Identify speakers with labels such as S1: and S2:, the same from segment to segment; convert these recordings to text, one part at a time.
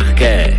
S1: ľahké.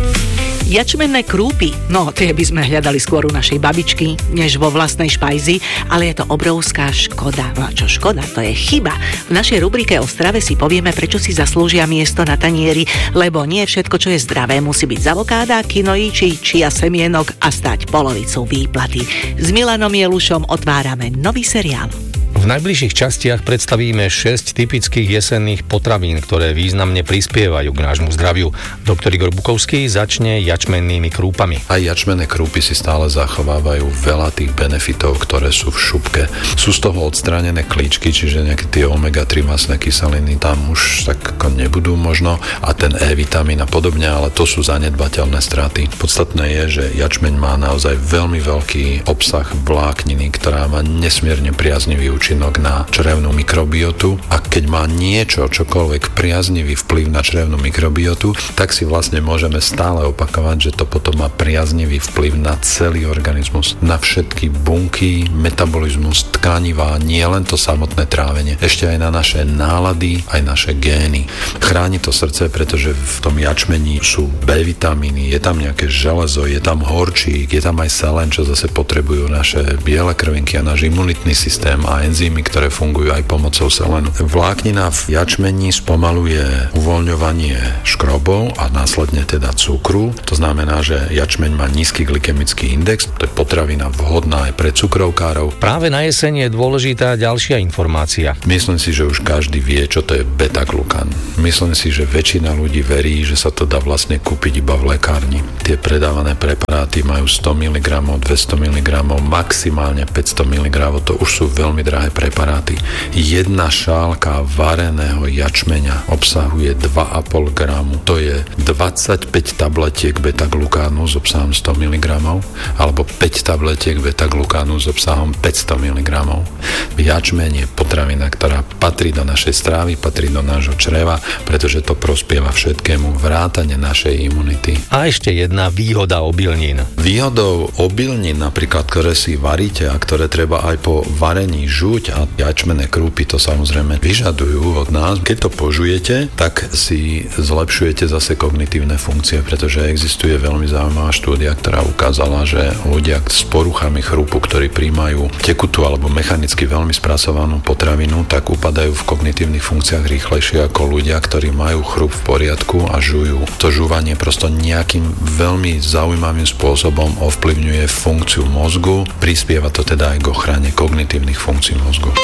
S2: Jačmenné krúpy, no tie by sme hľadali skôr u našej babičky, než vo vlastnej špajzi, ale je to obrovská škoda. No a čo škoda, to je chyba. V našej rubrike o strave si povieme, prečo si zaslúžia miesto na tanieri, lebo nie všetko, čo je zdravé, musí byť z avokáda, kinoji či chia semienok a stať polovicu výplaty. S Milanom Jelušom otvárame nový seriál.
S3: V najbližších častiach predstavíme 6 typických jesenných potravín, ktoré významne prispievajú k nášmu zdraviu. Doktor Igor Bukovský začne jačmennými krúpami.
S4: Aj jačmenné krúpy si stále zachovávajú veľa tých benefitov, ktoré sú v šupke. Sú z toho odstránené klíčky, čiže nejaké tie omega-3 masné kyseliny tam už tak ako nebudú možno a ten E-vitamín a podobne, ale to sú zanedbateľné straty. Podstatné je, že jačmeň má naozaj veľmi veľký obsah vlákniny, ktorá má nesmierne priaznivý účinok na črevnú mikrobiotu a keď má niečo, čokoľvek priaznivý vplyv na črevnú mikrobiotu, tak si vlastne môžeme stále opakovať, že to potom má priaznivý vplyv na celý organizmus, na všetky bunky, metabolizmus, tkanivá, nie len to samotné trávenie, ešte aj na naše nálady, aj naše gény. Chráni to srdce, pretože v tom jačmení sú B-vitamíny, je tam nejaké železo, je tam horčík, je tam aj selen, čo zase potrebujú naše biele krvinky a náš imunitný systém a enzymy, ktoré fungujú aj pomocou selenu. Vláknina v jačmení spomaluje uvoľňovanie škrobov a následne teda cukru. To znamená, že jačmeň má nízky glykemický index, to je potravina vhodná aj pre cukrovkárov.
S3: Práve na jeseň je dôležitá ďalšia informácia.
S4: Myslím si, že už každý vie, čo to je beta-glukán. Myslím si, že väčšina ľudí verí, že sa to dá vlastne kúpiť iba v lekárni. Tie predávané preparáty majú 100 mg, 200 mg, maximálne 500 mg. To už sú veľmi drahé preparáty. Jedna šálka vareného jačmeňa obsahuje 2,5 gramu. To je 25 tabletiek beta-glukánu s obsahom 100 mg alebo 5 tabletiek beta-glukánu s obsahom 500 mg. Jačmeň je potravina, ktorá patrí do našej strávy, patrí do nášho čreva, pretože to prospieva všetkému, vrátane našej imunity.
S3: A ešte jedna výhoda obilnín.
S4: Výhodou obilnín, napríklad, ktoré si varíte a ktoré treba aj po varení žuť a jačmenné krúpy to samozrejme vyžadujú od nás. Keď to požujete, tak si zlepšujete zase kognitívne funkcie, pretože existuje veľmi zaujímavá štúdia, ktorá ukázala, že ľudia s poruchami chrupu, ktorí príjmajú tekutú alebo mechanicky veľmi spracovanú potravinu, tak upadajú v kognitívnych funkciách rýchlejšie ako ľudia, ktorí majú chrup v poriadku a žujú. To žúvanie prosto nejakým veľmi zaujímavým spôsobom ovplyvňuje funkciu mozgu, prispieva to teda aj k ochrane kognitívnych funkcií mozgu.